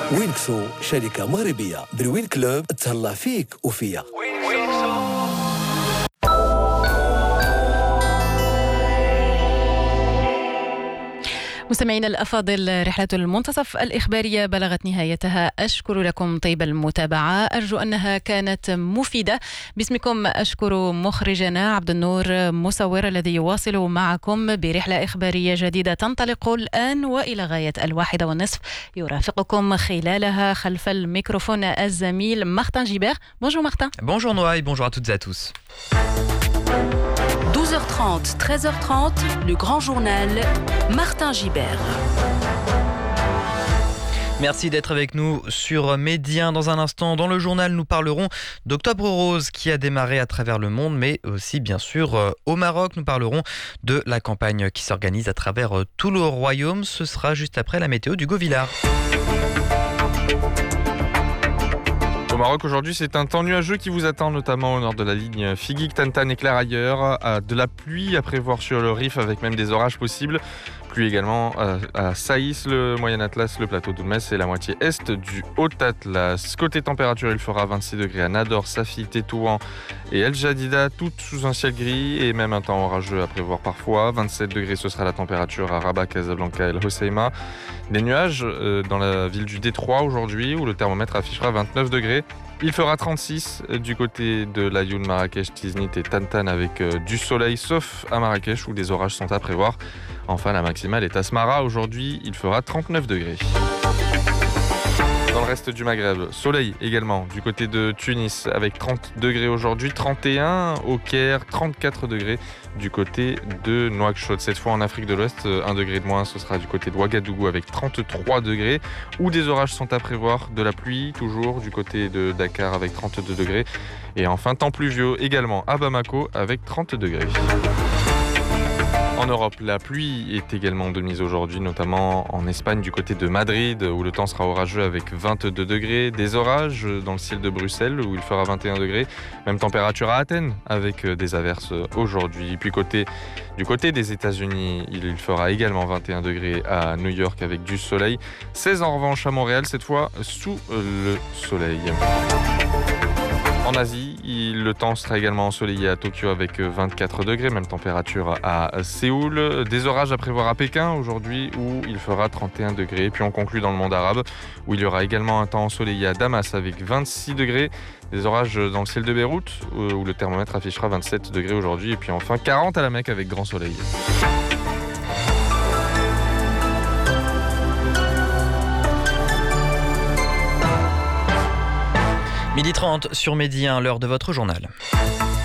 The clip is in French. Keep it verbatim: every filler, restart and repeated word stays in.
وينكسو شركة مغربية. بالوين كلوب تهلا فيك وفيا. مستمعينا الأفاضل، رحلة المنتصف الإخبارية بلغت نهايتها. أشكر لكم طيب المتابعة، أرجو أنها كانت مفيدة. باسمكم أشكر مخرجنا عبد النور مصور الذي يواصل معكم برحلة إخبارية جديدة تنطلق الآن وإلى غاية الواحدة والنصف. يرافقكم خلالها خلف الميكروفون الزميل مارتن جيبر. Bonjour Martin. Bonjour Noah et bonjour à toutes et à tous. douze heures trente, treize heures trente, le grand journal, Martin Gibert. Merci d'être avec nous sur Médien. Dans un instant, dans le journal, nous parlerons d'Octobre Rose qui a démarré à travers le monde, mais aussi bien sûr au Maroc. Nous parlerons de la campagne qui s'organise à travers tout le royaume. Ce sera juste après la météo du Govillard. Au Maroc aujourd'hui, c'est un temps nuageux qui vous attend, notamment au nord de la ligne Figuig, Tantan et Clair ailleurs. De la pluie à prévoir sur le Rif avec même des orages possibles. Pluie également à Saïs, le Moyen Atlas, le plateau d'Oulmès et la moitié est du Haut Atlas. Côté température, il fera vingt-six degrés à Nador, Safi, Tétouan et El Jadida, toutes sous un ciel gris et même un temps orageux à prévoir parfois. vingt-sept degrés, ce sera la température à Rabat, Casablanca et El Hoceima. Des nuages dans la ville du Détroit aujourd'hui où le thermomètre affichera vingt-neuf degrés. Il fera trente-six du côté de l'Ayoun, Marrakech, Tiznit et Tantan avec du soleil, sauf à Marrakech où des orages sont à prévoir. Enfin, la maximale est à Smara. Aujourd'hui, il fera trente-neuf degrés. Dans le reste du Maghreb, soleil également du côté de Tunis avec trente degrés aujourd'hui, trente et un au Caire, trente-quatre degrés du côté de Nouakchott. Cette fois en Afrique de l'Ouest, un degré de moins, ce sera du côté de Ouagadougou avec trente-trois degrés, où des orages sont à prévoir, de la pluie toujours du côté de Dakar avec trente-deux degrés. Et enfin, temps pluvieux également à Bamako avec trente degrés. En Europe, la pluie est également de mise aujourd'hui, notamment en Espagne du côté de Madrid où le temps sera orageux avec vingt-deux degrés, des orages dans le ciel de Bruxelles où il fera vingt et un degrés, même température à Athènes avec des averses aujourd'hui. Puis côté, du côté des États-Unis, il fera également vingt et un degrés à New York avec du soleil, seize en revanche à Montréal, cette fois sous le soleil. En Asie, le temps sera également ensoleillé à Tokyo avec vingt-quatre degrés, même température à Séoul. Des orages à prévoir à Pékin aujourd'hui où il fera trente et un degrés. Puis on conclut dans le monde arabe où il y aura également un temps ensoleillé à Damas avec vingt-six degrés. Des orages dans le ciel de Beyrouth où le thermomètre affichera vingt-sept degrés aujourd'hui. Et puis enfin quarante à la Mecque avec grand soleil. midi trente sur Médien, l'heure de votre journal.